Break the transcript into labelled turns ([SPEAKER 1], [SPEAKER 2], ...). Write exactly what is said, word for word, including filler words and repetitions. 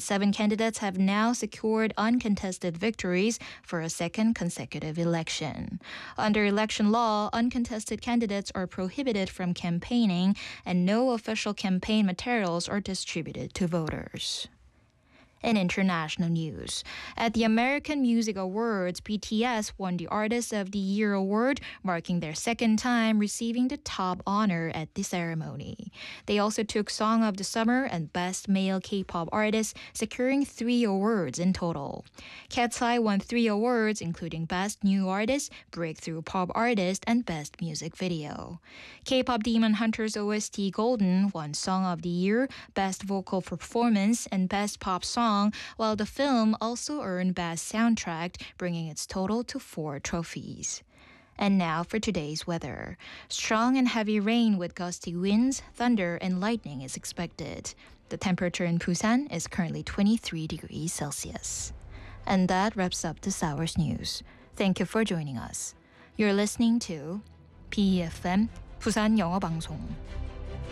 [SPEAKER 1] seven candidates have now secured uncontested victories for a second consecutive election. Under election law, uncontested candidates are prohibited from campaigning, and no official campaign materials are distributed to voters. In international news, at the American Music Awards, B T S won the Artist of the Year award, marking their second time receiving the top honor at the ceremony. They also took Song of the Summer and Best Male K-pop Artist, securing three awards in total. Katseye won three awards, including Best New Artist, Breakthrough Pop Artist, and Best Music Video. K-pop Demon Hunters O S T Golden won Song of the Year, Best Vocal Performance, and Best Pop Song, while the film also earned Best Soundtrack, bringing its total to four trophies. And now for today's weather. Strong and heavy rain with gusty winds, thunder, and lightning is expected. The temperature in Busan is currently twenty-three degrees Celsius. And that wraps up this hour's news. Thank you for joining us. You're listening to B E F M, 부산 영어 방송.